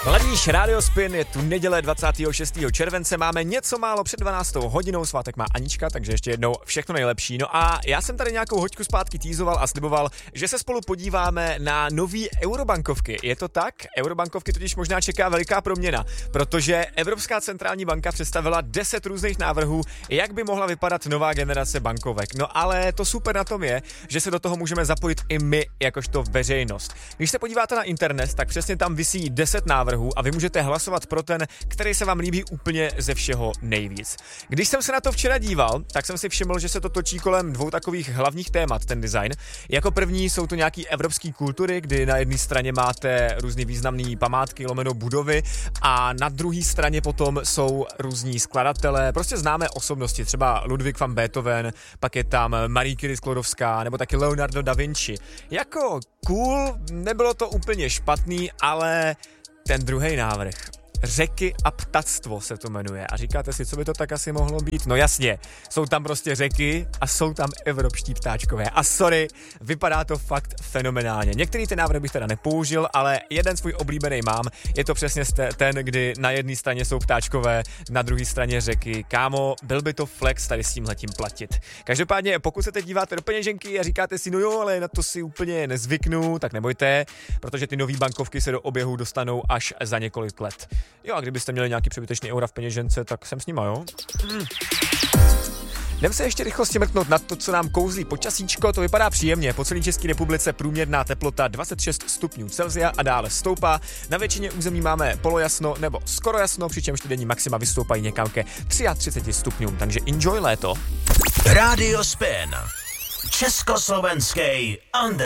Ladíš Radio Spin, je tu neděle 26. července, máme něco málo před 12. hodinou, svátek má Anička, takže ještě jednou všechno nejlepší. No a já jsem tady nějakou hoďku zpátky týzoval a sliboval, že se spolu podíváme na nový eurobankovky. Je to tak? Eurobankovky totiž možná čeká veliká proměna, protože Evropská centrální banka představila 10 různých návrhů, jak by mohla vypadat nová generace bankovek. No ale to super na tom je, že se do toho můžeme zapojit i my, jakožto veřejnost. Když se podíváte na internet, tak přesně tam visí 10 návrhů a vy můžete hlasovat pro ten, který se vám líbí úplně ze všeho nejvíc. Když jsem se na to včera díval, tak jsem si všiml, že se to točí kolem dvou takových hlavních témat, ten design. Jako první jsou to nějaký evropský kultury, kdy na jedné straně máte různý významné památky, lomeno budovy a na druhé straně potom jsou různí skladatelé, prostě známé osobnosti, třeba Ludwig van Beethoven, pak je tam Marie Curie Sklodowská nebo taky Leonardo da Vinci. Jako cool, nebylo to úplně špatný, ale ten druhý návrh, řeky a ptactvo se to jmenuje. A říkáte si, co by to tak asi mohlo být? No jasně, jsou tam prostě řeky a jsou tam evropští ptáčkové. A sorry, vypadá to fakt fenomenálně. Některý ty návrhy bych teda nepoužil, ale jeden svůj oblíbený mám. Je to přesně ten, kdy na jedné straně jsou ptáčkové, na druhé straně řeky. Kámo, byl by to flex tady s tímhletím platit. Každopádně, pokud se teď díváte do peněženky a říkáte si, no jo, ale na to si úplně nezvyknu, tak nebojte, protože ty nový bankovky se do oběhu dostanou až za několik let. Jo, a kdybyste měli nějaký přebytečný eura v peněžence, tak jsem s nima, jo? Jdem se ještě rychlosti mrknout na to, co nám kouzlí počasíčko, to vypadá příjemně. Po celé České republice průměrná teplota 26 stupňů Celsia a dále stoupá. Na většině území máme polojasno nebo skoro jasno, přičemž ty denní maxima vystoupají někam ke 33 stupňům, takže enjoy léto. Radio Spin. Československý